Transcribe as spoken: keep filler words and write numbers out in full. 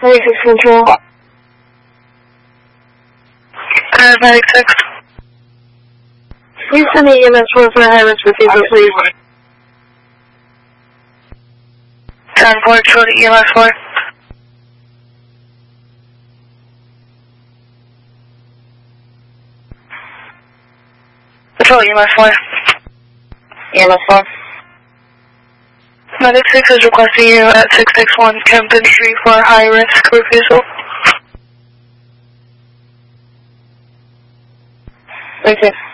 ninety-six Control. Paramedic six. Please send the E M S four for high risk for fever, please. ten four, show the E M S four. Control E M S four. E M S four. Medic six is requesting you at six six one Kempton Street for high risk refusal. Thank you.